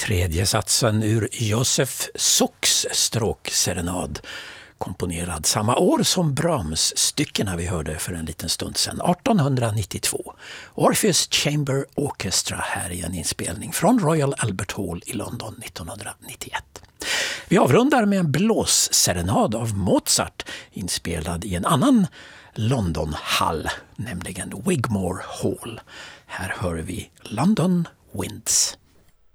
Tredje satsen ur Josef Sukks stråkserenad, komponerad samma år som Brahms-styckena vi hörde för en liten stund sedan, 1892. Orpheus Chamber Orchestra här i en inspelning från Royal Albert Hall i London 1991. Vi avrundar med en blåsserenad av Mozart inspelad i en annan Londonhall, nämligen Wigmore Hall. Här hör vi London Winds.